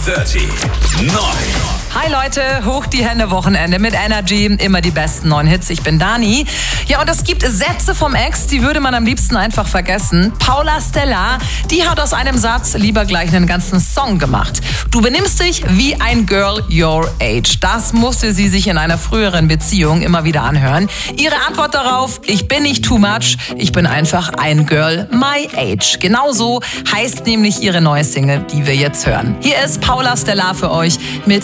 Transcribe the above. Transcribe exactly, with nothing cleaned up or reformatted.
dreißig, neun. Hi Leute, hoch die Hände, Wochenende mit Energy, immer die besten neuen Hits. Ich bin Dani. Ja, und es gibt Sätze vom Ex, die würde man am liebsten einfach vergessen. Paula Stella, die hat aus einem Satz lieber gleich einen ganzen Song gemacht. Du benimmst dich wie ein Girl your age. Das musste sie sich in einer früheren Beziehung immer wieder anhören. Ihre Antwort darauf: Ich bin nicht too much, ich bin einfach ein Girl my age. Genauso heißt nämlich ihre neue Single, die wir jetzt hören. Hier ist Paula Stella für euch mit